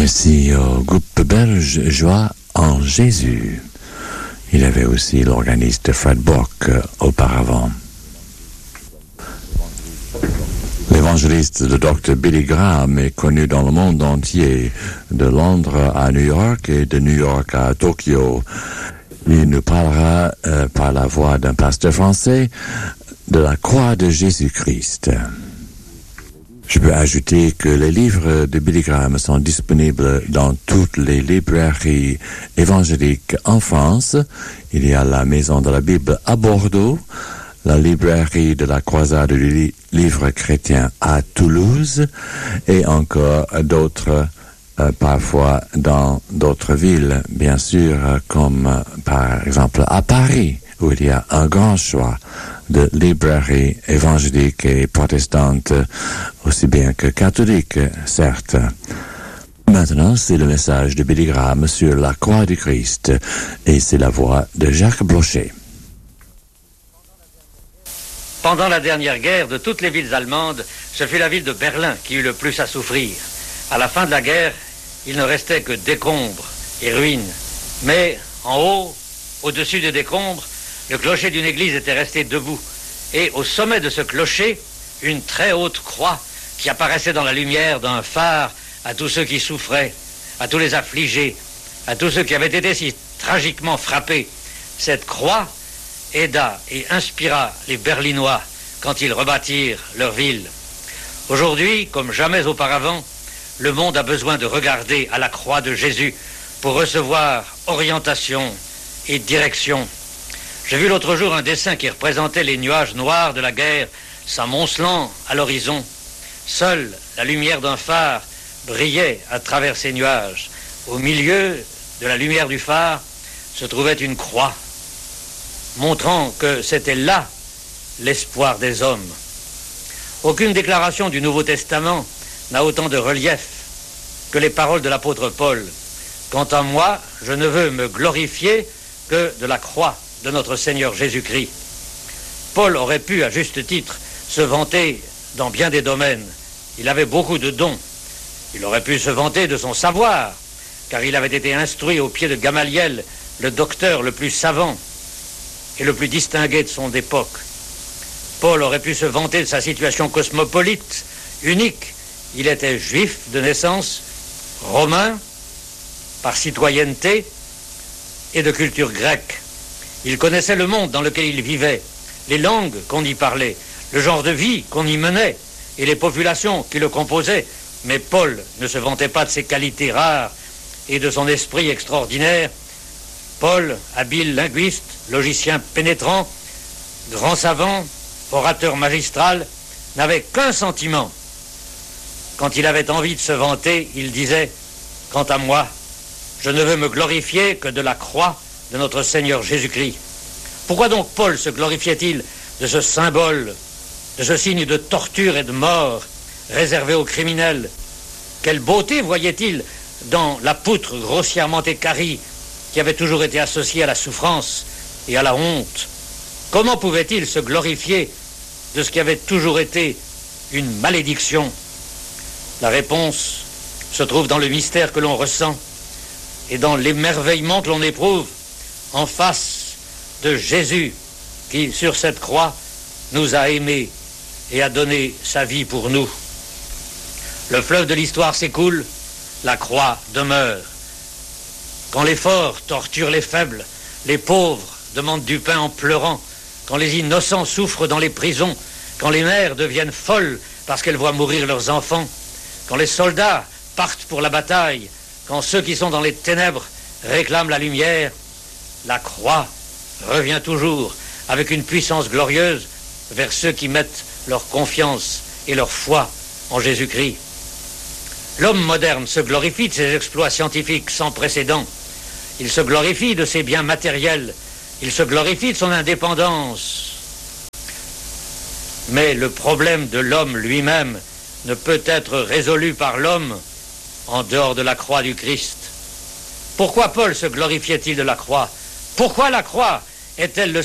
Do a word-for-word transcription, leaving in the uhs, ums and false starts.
Merci au groupe belge Joie en Jésus. Il avait aussi l'organiste Fred Bock euh, auparavant. L'évangéliste de docteur Billy Graham est connu dans le monde entier, de Londres à New York et de New York à Tokyo. Il nous parlera euh, par la voix d'un pasteur français de la croix de Jésus-Christ. Je peux ajouter que les livres de Billy Graham sont disponibles dans toutes les librairies évangéliques en France. Il y a la Maison de la Bible à Bordeaux, la librairie de la Croisade du li- livre chrétien à Toulouse et encore d'autres euh, parfois dans d'autres villes, bien sûr, euh, comme euh, par exemple à Paris, où il y a un grand choix de librairies évangéliques et protestantes, aussi bien que catholiques, certes. Maintenant, c'est le message de Billy Graham sur la croix du Christ, et c'est la voix de Jacques Blochet. Pendant la dernière guerre, de toutes les villes allemandes, ce fut la ville de Berlin qui eut le plus à souffrir. À la fin de la guerre, il ne restait que décombres et ruines. Mais en haut, au-dessus des décombres, le clocher d'une église était resté debout. Et au sommet de ce clocher, une très haute croix qui apparaissait dans la lumière d'un phare à tous ceux qui souffraient, à tous les affligés, à tous ceux qui avaient été si tragiquement frappés. Cette croix aida et inspira les Berlinois quand ils rebâtirent leur ville. Aujourd'hui, comme jamais auparavant, le monde a besoin de regarder à la croix de Jésus pour recevoir orientation et direction. J'ai vu l'autre jour un dessin qui représentait les nuages noirs de la guerre s'amoncelant à l'horizon. Seule la lumière d'un phare brillait à travers ces nuages. Au milieu de la lumière du phare se trouvait une croix, montrant que c'était là l'espoir des hommes. Aucune déclaration du Nouveau Testament n'a autant de relief que les paroles de l'apôtre Paul. Quant à moi, je ne veux me glorifier que de la croix de notre Seigneur Jésus-Christ. Paul aurait pu, à juste titre, se vanter dans bien des domaines. Il avait beaucoup de dons. Il aurait pu se vanter de son savoir, car il avait été instruit au pied de Gamaliel, le docteur le plus savant et le plus distingué de son époque. Paul aurait pu se vanter de sa situation cosmopolite, unique. Il était juif de naissance, romain, par citoyenneté et de culture grecque. Il connaissait le monde dans lequel il vivait, les langues qu'on y parlait, le genre de vie qu'on y menait et les populations qui le composaient. Mais Paul ne se vantait pas de ses qualités rares et de son esprit extraordinaire. Paul, habile linguiste, logicien pénétrant, grand savant, orateur magistral, n'avait qu'un sentiment. Quand il avait envie de se vanter, il disait « Quant à moi, je ne veux me glorifier que de la croix de notre Seigneur Jésus-Christ. » Pourquoi donc Paul se glorifiait-il de ce symbole, de ce signe de torture et de mort réservé aux criminels? Quelle beauté voyait-il dans la poutre grossièrement équarrie qui avait toujours été associée à la souffrance et à la honte? Comment pouvait-il se glorifier de ce qui avait toujours été une malédiction? La réponse se trouve dans le mystère que l'on ressent et dans l'émerveillement que l'on éprouve en face de Jésus qui, sur cette croix, nous a aimés et a donné sa vie pour nous. Le fleuve de l'histoire s'écoule, la croix demeure. Quand les forts torturent les faibles, les pauvres demandent du pain en pleurant, quand les innocents souffrent dans les prisons, quand les mères deviennent folles parce qu'elles voient mourir leurs enfants, quand les soldats partent pour la bataille, quand ceux qui sont dans les ténèbres réclament la lumière, la croix revient toujours avec une puissance glorieuse vers ceux qui mettent leur confiance et leur foi en Jésus-Christ. L'homme moderne se glorifie de ses exploits scientifiques sans précédent. Il se glorifie de ses biens matériels. Il se glorifie de son indépendance. Mais le problème de l'homme lui-même ne peut être résolu par l'homme en dehors de la croix du Christ. Pourquoi Paul se glorifiait-il de la croix? Pourquoi la croix est-elle le